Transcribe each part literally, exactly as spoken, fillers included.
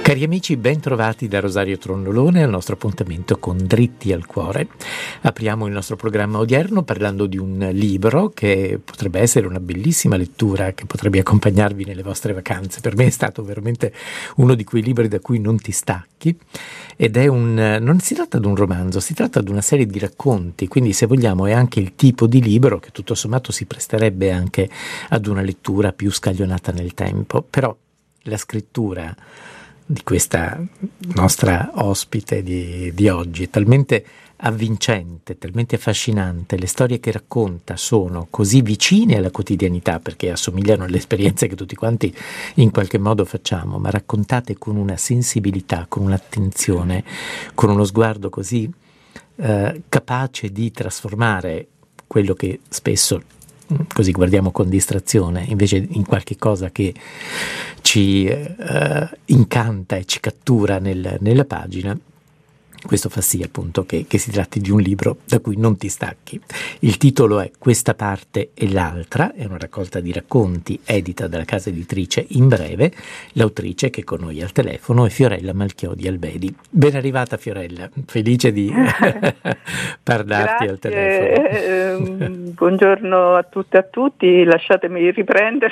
Cari amici, ben trovati da Rosario Tronnolone al nostro appuntamento con Dritti al Cuore. Apriamo il nostro programma odierno parlando di un libro che potrebbe essere una bellissima lettura che potrebbe accompagnarvi nelle vostre vacanze. Per me è stato veramente uno di quei libri da cui non ti stacchi, ed è un non si tratta di un romanzo, si tratta di una serie di racconti, quindi se vogliamo è anche il tipo di libro che tutto sommato si presterebbe anche ad una lettura più scaglionata nel tempo. Però la scrittura di questa nostra ospite di, di oggi è talmente avvincente, talmente affascinante, le storie che racconta sono così vicine alla quotidianità perché assomigliano alle esperienze che tutti quanti in qualche modo facciamo, ma raccontate con una sensibilità, con un'attenzione, con uno sguardo così eh, capace di trasformare quello che spesso così guardiamo con distrazione, invece in qualche cosa che ci eh, incanta e ci cattura nel, nella pagina. Questo fa sì appunto che, che si tratti di un libro da cui non ti stacchi. Il titolo è Questa parte e l'altra, è una raccolta di racconti edita dalla casa editrice In Breve. L'autrice che è con noi al telefono è Fiorella Malchiodi Albedi. Ben arrivata Fiorella, felice di parlarti al telefono. Eh, buongiorno a tutte e a tutti, lasciatemi riprendere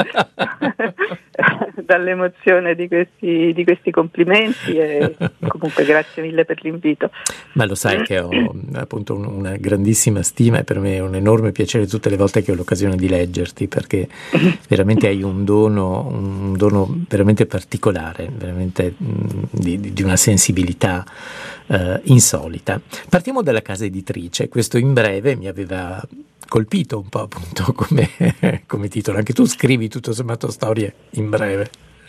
dall'emozione di questi, di questi complimenti e comunque grazie mille per l'invito. Ma lo sai che ho appunto un, una grandissima stima e per me è un enorme piacere tutte le volte che ho l'occasione di leggerti, perché veramente hai un dono, un dono veramente particolare, veramente mh, di, di una sensibilità uh, insolita. Partiamo dalla casa editrice. Questo In Breve mi aveva colpito un po' appunto come, come titolo. Anche tu scrivi tutto sommato storie in breve.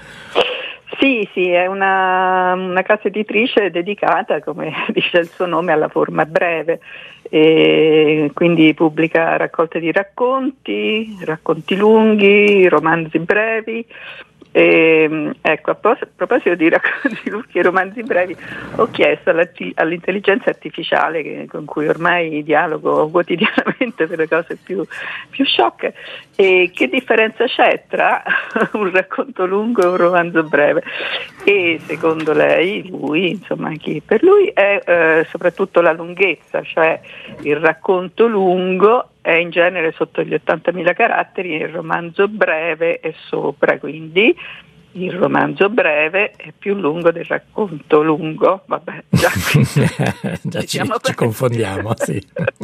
Sì, sì, è una, una casa editrice dedicata, come dice il suo nome, alla forma breve, e quindi pubblica raccolte di racconti, racconti lunghi, romanzi brevi. E, ecco, a, pos- a proposito di racconti lunghi e romanzi brevi, ho chiesto all'intelligenza artificiale che, con cui ormai dialogo quotidianamente per le cose più, più sciocche, e che differenza c'è tra un racconto lungo e un romanzo breve. E secondo lei, lui, insomma chi per lui, è eh, soprattutto la lunghezza, cioè il racconto lungo è in genere sotto gli ottantamila caratteri, il romanzo breve è sopra, quindi il romanzo breve è più lungo del racconto lungo. Vabbè, già, già ci, ci confondiamo, sì.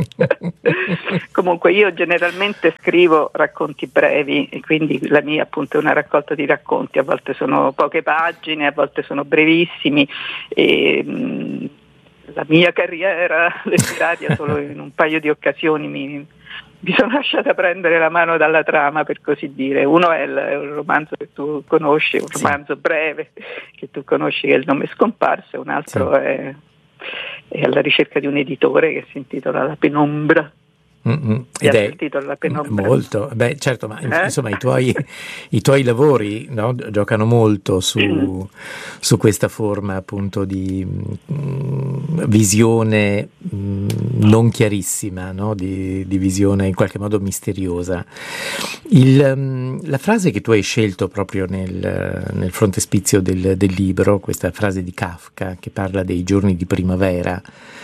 Comunque io generalmente scrivo racconti brevi e quindi la mia appunto è una raccolta di racconti, a volte sono poche pagine, a volte sono brevissimi e mh, la mia carriera letteraria solo in un paio di occasioni mi mi sono lasciata prendere la mano dalla trama, per così dire. Uno è, il, è un romanzo che tu conosci, un romanzo sì. breve che tu conosci, che è Il nome scomparso, e un altro sì. è, è alla ricerca di un editore che si intitola La penombra. Mm-hmm. Ed è La penombra. Molto, beh certo, ma eh? insomma i tuoi, i tuoi lavori, no, giocano molto su, su questa forma appunto di mh, visione mh, non chiarissima, no? di, di visione in qualche modo misteriosa. Il, mh, la frase che tu hai scelto proprio nel, nel frontespizio del, del libro, questa frase di Kafka che parla dei giorni di primavera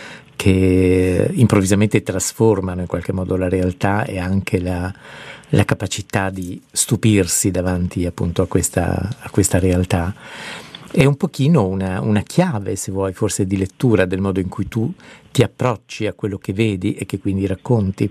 che improvvisamente trasformano in qualche modo la realtà e anche la, la capacità di stupirsi davanti appunto a questa, a questa realtà. È un pochino una, una chiave, se vuoi, forse di lettura del modo in cui tu ti approcci a quello che vedi e che quindi racconti.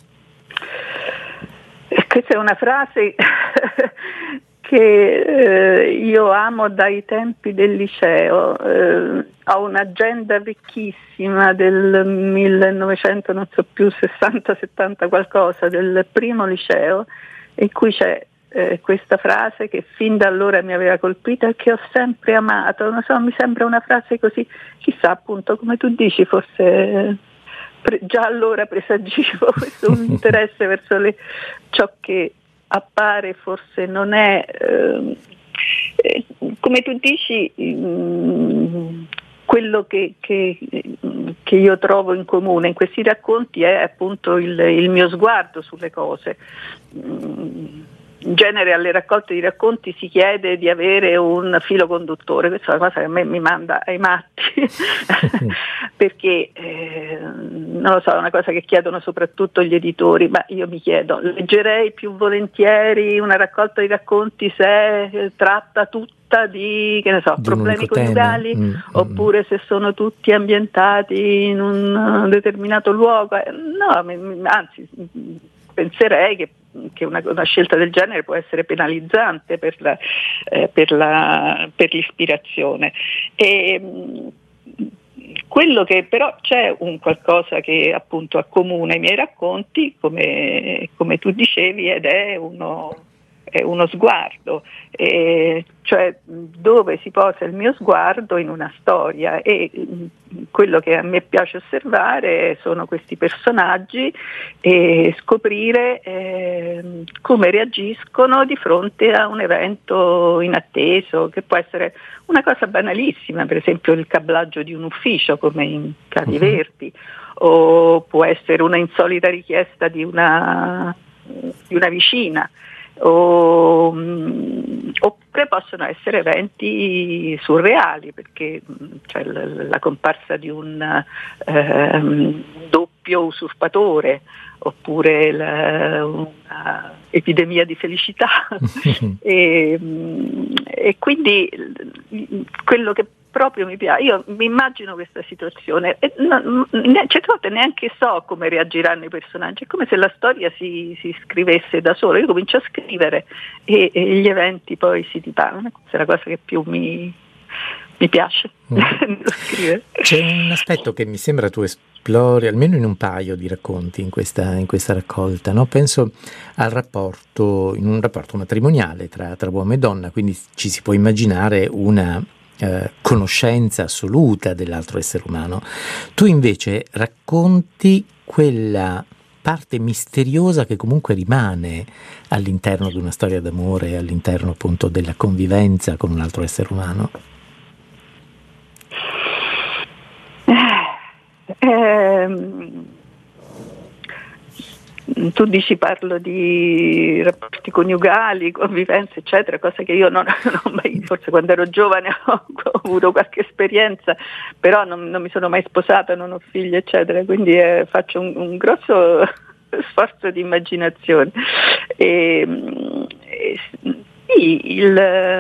Questa è una frase che eh, io amo dai tempi del liceo. Eh, ho un'agenda vecchissima del millenovecento, non so più, sessanta settanta qualcosa, del primo liceo, in cui c'è eh, questa frase che fin da allora mi aveva colpita e che ho sempre amato. Non so, mi sembra una frase così, chissà, appunto, come tu dici, forse pre- già allora presagivo questo interesse verso le, ciò che appare forse non è eh, eh, come tu dici mh, quello che, che, che io trovo in comune in questi racconti è appunto il, il mio sguardo sulle cose. Mh, in genere alle raccolte di racconti si chiede di avere un filo conduttore, questa è una cosa che a me mi manda ai matti perché eh, non lo so, è una cosa che chiedono soprattutto gli editori, ma io mi chiedo, leggerei più volentieri una raccolta di racconti se eh, tratta tutta di, che ne so, di problemi coniugali, mm, oppure mm. se sono tutti ambientati in un determinato luogo. No, mi, mi, anzi penserei che, che una, una scelta del genere può essere penalizzante per, la, eh, per, la, per l'ispirazione. E, quello che però c'è un qualcosa che appunto accomuna i miei racconti, come, come tu dicevi, ed è uno, è uno sguardo, e cioè dove si posa il mio sguardo in una storia, e quello che a me piace osservare sono questi personaggi e scoprire eh, come reagiscono di fronte a un evento inatteso, che può essere una cosa banalissima, per esempio il cablaggio di un ufficio come in Cavi Verdi, o può essere una insolita richiesta di una, di una vicina, o, oppure possono essere eventi surreali, perché cioè, la, la comparsa di un eh, doppio usurpatore, oppure la, una epidemia di felicità e, e quindi quello che proprio mi piace, io mi immagino questa situazione e non, ne, certe volte neanche so come reagiranno i personaggi, è come se la storia si, si scrivesse da sola, io comincio a scrivere e, e gli eventi poi si dipanano, questa è la cosa che più mi, mi piace mm. scrivere. C'è un aspetto che mi sembra tu esplori almeno in un paio di racconti in questa, in questa raccolta, no? Penso al rapporto, in un rapporto matrimoniale tra, tra uomo e donna, quindi ci si può immaginare una Eh, conoscenza assoluta dell'altro essere umano. Tu invece racconti quella parte misteriosa che comunque rimane all'interno di una storia d'amore, all'interno appunto della convivenza con un altro essere umano. Eh, ehm, tu dici parlo di rapporti coniugali, convivenze eccetera, cosa che io non ho mai, forse quando ero giovane ho, ho avuto qualche esperienza, però non, non mi sono mai sposata, non ho figli eccetera, quindi eh, faccio un, un grosso sforzo di immaginazione e, e, sì, il,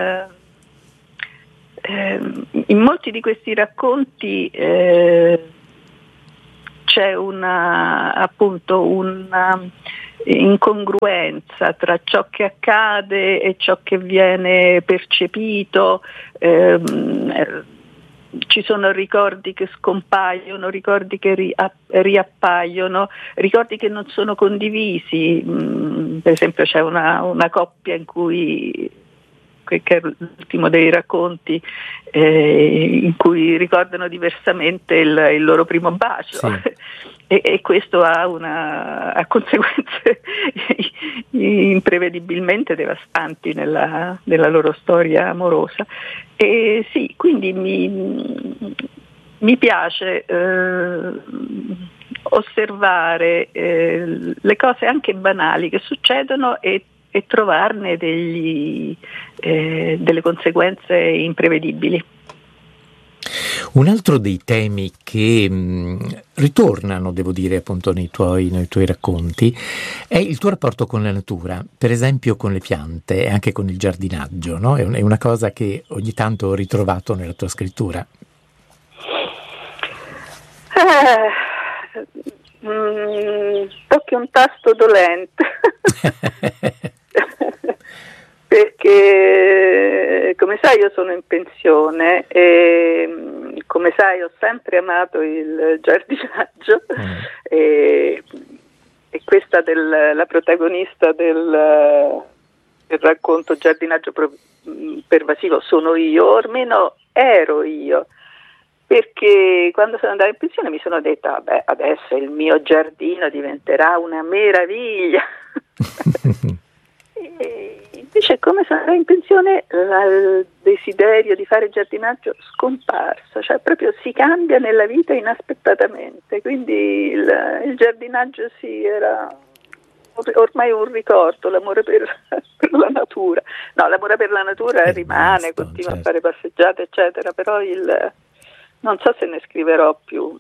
eh, in molti di questi racconti eh, c'è una, appunto una incongruenza tra ciò che accade e ciò che viene percepito, ehm, ci sono ricordi che scompaiono, ricordi che ri- riappaiono, ricordi che non sono condivisi, mm, per esempio c'è una, una coppia in cui, che è l'ultimo dei racconti, eh, in cui ricordano diversamente il, il loro primo bacio, sì. e, e questo ha, una, ha conseguenze imprevedibilmente devastanti nella, nella loro storia amorosa. E sì, quindi mi, mi piace eh, osservare eh, le cose anche banali che succedono e e trovarne degli, eh, delle conseguenze imprevedibili. Un altro dei temi che mh, ritornano, devo dire, appunto nei tuoi, nei tuoi racconti è il tuo rapporto con la natura, per esempio con le piante e anche con il giardinaggio, no? È, un, è una cosa che ogni tanto ho ritrovato nella tua scrittura. Eh, mm, tocchi un tasto dolente. Perché come sai io sono in pensione e come sai ho sempre amato il giardinaggio mm. e, e questa del, la protagonista del, del racconto Giardinaggio pervasivo sono io, o almeno ero io, perché quando sono andata in pensione mi sono detta vabbè, adesso il mio giardino diventerà una meraviglia. E invece come sono andata in pensione il desiderio di fare giardinaggio scomparso, cioè proprio si cambia nella vita inaspettatamente, quindi il, il giardinaggio sì era ormai un ricordo, l'amore per, per la natura. No, l'amore per la natura è rimane, visto, continua certo. a fare passeggiate, eccetera, però il, non so se ne scriverò più.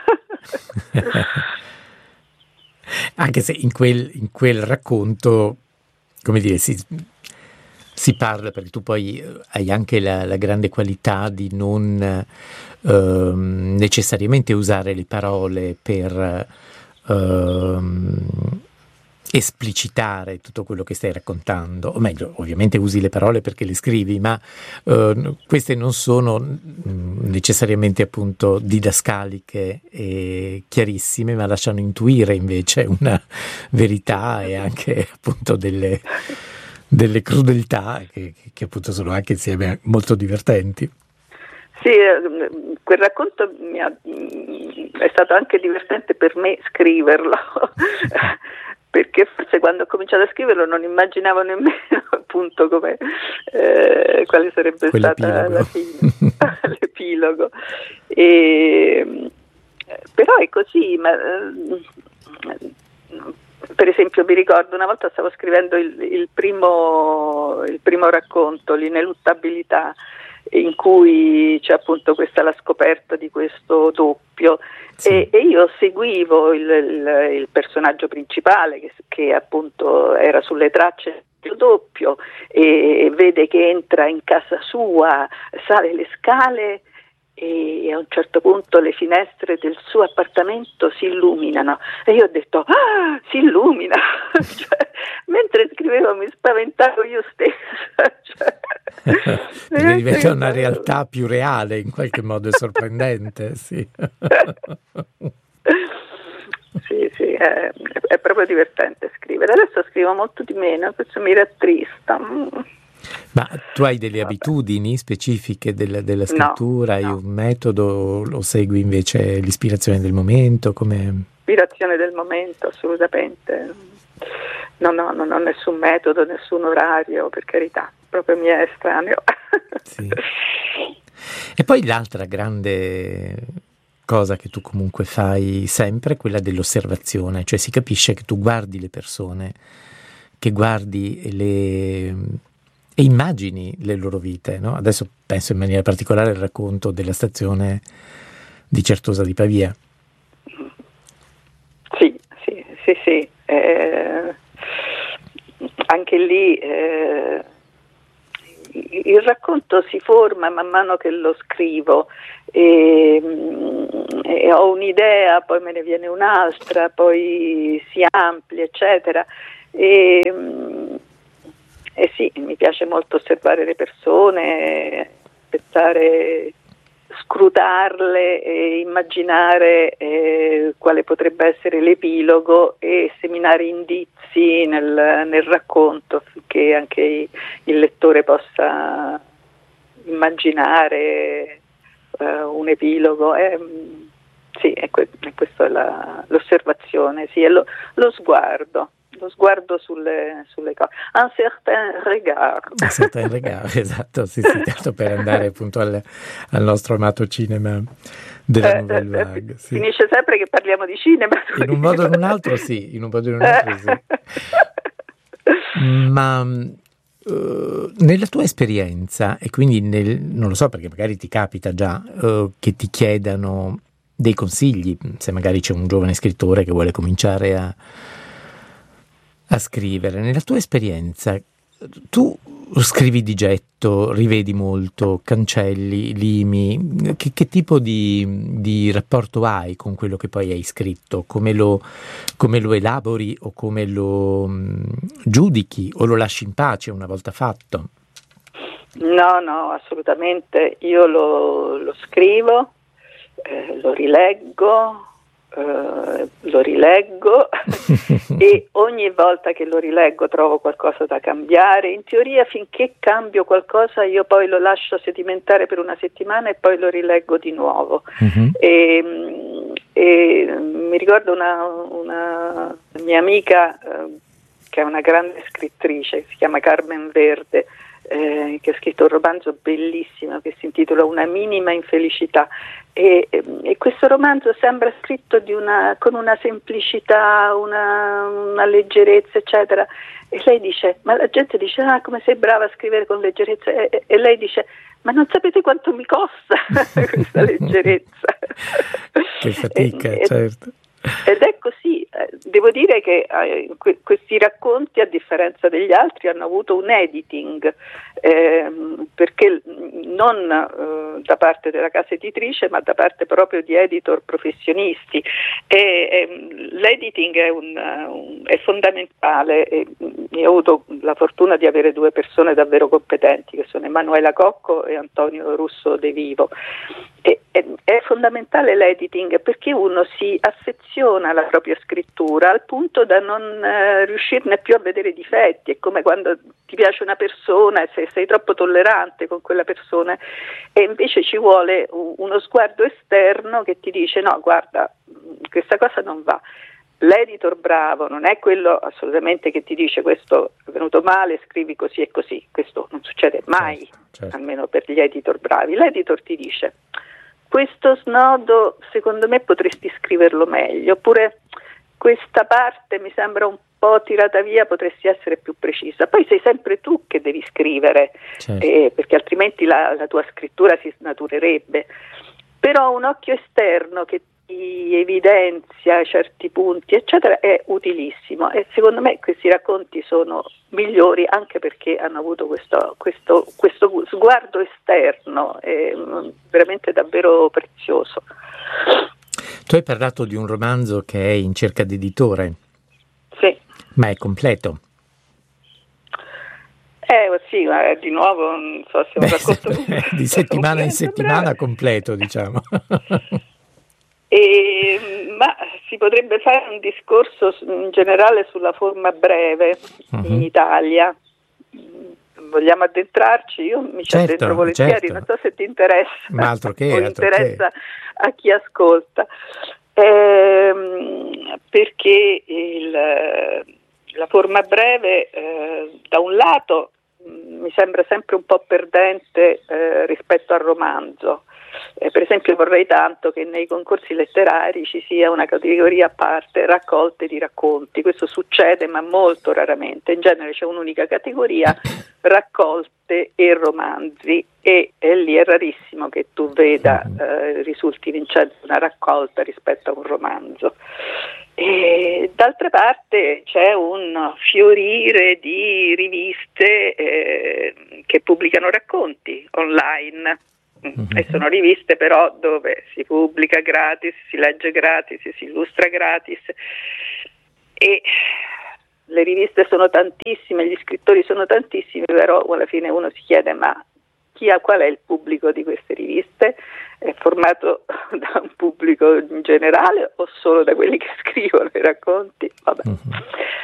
Anche se in quel, in quel racconto, come dire, si, si parla, perché tu poi hai anche la, la grande qualità di non eh, necessariamente usare le parole per eh, esplicitare tutto quello che stai raccontando, o meglio, ovviamente usi le parole perché le scrivi, ma uh, queste non sono mh, necessariamente appunto didascaliche e chiarissime, ma lasciano intuire invece una verità e anche appunto delle, delle crudeltà che, che appunto sono anche insieme molto divertenti. Sì, quel racconto mi ha, è stato anche divertente per me scriverlo. Perché forse quando ho cominciato a scriverlo non immaginavo nemmeno appunto come eh, quale sarebbe stata la fine, l'epilogo. E, però è così, ma, per esempio mi ricordo una volta stavo scrivendo il, il, primo, il primo racconto, l'ineluttabilità, in cui c'è appunto questa la scoperta di questo doppio. Sì. E, e io seguivo il, il, il personaggio principale che, che appunto era sulle tracce del doppio e, e vede che entra in casa sua, sale le scale e a un certo punto le finestre del suo appartamento si illuminano e io ho detto ah, si illumina, cioè, mentre scrivevo mi spaventavo io stessa, cioè, diventa una realtà più reale in qualche modo, è sorprendente. Sì. Sì, sì, è, è proprio divertente scrivere. Adesso scrivo molto di meno, questo mi rattrista. Ma tu hai delle abitudini specifiche della, della scrittura? No, hai no. un metodo o segui invece l'ispirazione del momento? Come... Ispirazione del momento, assolutamente. No, no, non ho nessun metodo, nessun orario, per carità, proprio mi è estraneo. Sì. E poi l'altra grande cosa che tu comunque fai sempre è quella dell'osservazione, cioè si capisce che tu guardi le persone, che guardi le... e immagini le loro vite, no? Adesso penso in maniera particolare al racconto della stazione di Certosa di Pavia. Sì, sì, sì, sì. Eh, anche lì eh, il racconto si forma man mano che lo scrivo e, e ho un'idea, poi me ne viene un'altra, poi si amplia, eccetera. E, Eh sì, mi piace molto osservare le persone, pensare, scrutarle e immaginare eh, quale potrebbe essere l'epilogo e seminare indizi nel, nel racconto affinché anche il lettore possa immaginare eh, un epilogo. Eh, sì, è que- questa è la, l'osservazione, sì, è lo, lo sguardo. Lo sguardo sulle, sulle cose, un certain regard. Un certain regard, esatto, sì, sì, tanto per andare appunto al, al nostro amato cinema della eh, Nouvelle eh, Vague. Sì. Finisce sempre che parliamo di cinema. In un modo o in un altro sì, in un modo o in un altro sì. Ma uh, nella tua esperienza, e quindi nel, non lo so perché magari ti capita già uh, che ti chiedano dei consigli, se magari c'è un giovane scrittore che vuole cominciare a a scrivere, nella tua esperienza tu scrivi di getto, rivedi molto, cancelli, limi, che, che tipo di, di rapporto hai con quello che poi hai scritto? Come lo, come lo elabori o come lo mh, giudichi o lo lasci in pace una volta fatto? No, no, assolutamente, io lo, lo scrivo, eh, lo rileggo, Uh, lo rileggo e ogni volta che lo rileggo trovo qualcosa da cambiare. In teoria finché cambio qualcosa io poi lo lascio sedimentare per una settimana e poi lo rileggo di nuovo. Uh-huh. e, e mi ricordo una, una mia amica uh, che è una grande scrittrice, si chiama Carmen Verde, eh, che ha scritto un romanzo bellissimo che si intitola Una minima infelicità, e, e questo romanzo sembra scritto di una, con una semplicità, una, una leggerezza, eccetera, e lei dice, ma la gente dice, ah, come sei brava a scrivere con leggerezza, e, e lei dice, ma non sapete quanto mi costa questa leggerezza. Che fatica, e, certo. Ed è così, eh, devo dire che eh, que- questi racconti, a differenza degli altri, hanno avuto un editing, eh, perché non eh, da parte della casa editrice, ma da parte proprio di editor professionisti. E, e, l'editing è, un, un, è fondamentale, e io ho avuto la fortuna di avere due persone davvero competenti, che sono Emanuela Cocco e Antonio Russo De Vivo. E, e, è fondamentale l'editing perché uno si affeziona alla propria scrittura al punto da non eh, riuscirne più a vedere difetti. È come quando ti piace una persona e sei, sei troppo tollerante con quella persona, e invece ci vuole uno sguardo esterno che ti dice no, guarda, questa cosa non va. L'editor bravo non è quello assolutamente che ti dice questo è venuto male, scrivi così e così, questo non succede mai, certo, certo. Almeno per gli editor bravi. L'editor ti dice questo snodo secondo me potresti scriverlo meglio, oppure questa parte mi sembra un po' tirata via, potresti essere più precisa. Poi sei sempre tu che devi scrivere, certo. eh, perché altrimenti la, la tua scrittura si snaturerebbe. Però un occhio esterno che ti evidenzia certi punti, eccetera, è utilissimo, e secondo me questi racconti sono migliori anche perché hanno avuto questo, questo, questo sguardo esterno, è veramente davvero prezioso. Tu hai parlato di un romanzo che è in cerca di editore. Sì. Ma è completo? Eh sì, ma di nuovo non so se un racconto di settimana in settimana completo, diciamo. E, ma si potrebbe fare un discorso in generale sulla forma breve uh-huh. in Italia. Vogliamo addentrarci? Io mi ci certo, addentro volentieri, certo. Non so se ti interessa ma altro che, o altro interessa che. a chi ascolta, ehm, perché il, la forma breve eh, da un lato mh, mi sembra sempre un po' perdente eh, rispetto al romanzo. Eh, per esempio vorrei tanto che nei concorsi letterari ci sia una categoria a parte, raccolte di racconti. Questo succede ma molto raramente, in genere c'è un'unica categoria, raccolte e romanzi, e, e lì è rarissimo che tu veda eh, risulti vincente una raccolta rispetto a un romanzo. E d'altra parte c'è un fiorire di riviste eh, che pubblicano racconti online. Mm-hmm. E sono riviste però dove si pubblica gratis, si legge gratis, si illustra gratis, e le riviste sono tantissime, gli scrittori sono tantissimi, però alla fine uno si chiede ma chi ha, qual è il pubblico di queste riviste? È formato da un pubblico in generale o solo da quelli che scrivono i racconti? Vabbè. Mm-hmm.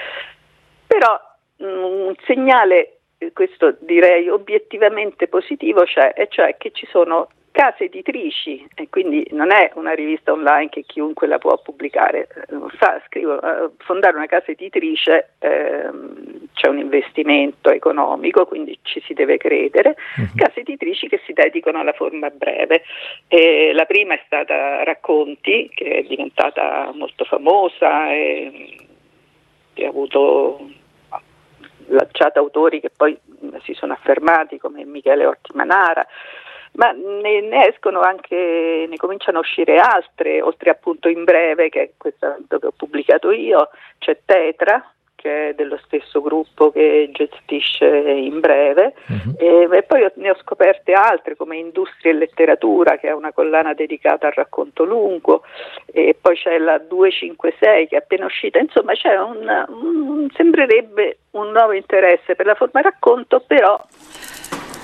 Però un segnale, questo direi obiettivamente positivo, c'è, e cioè che ci sono case editrici, e quindi non è una rivista online che chiunque la può pubblicare. Fa, scrivo, fondare una casa editrice ehm, c'è un investimento economico, quindi ci si deve credere. Uh-huh. Case editrici che si dedicano alla forma breve. E la prima è stata Racconti, che è diventata molto famosa e, e ha avuto lanciato autori che poi si sono affermati come Michele Orti Manara, ma ne, ne escono anche, ne cominciano a uscire altre, oltre appunto In Breve, che è questa che ho pubblicato io, c'è Tetra, che è dello stesso gruppo che gestisce In Breve, uh-huh. e, e poi ho, ne ho scoperte altre come Industria e Letteratura, che è una collana dedicata al racconto lungo, e poi c'è la duecentocinquantasei che è appena uscita. Insomma c'è un, un sembrerebbe un nuovo interesse per la forma racconto, però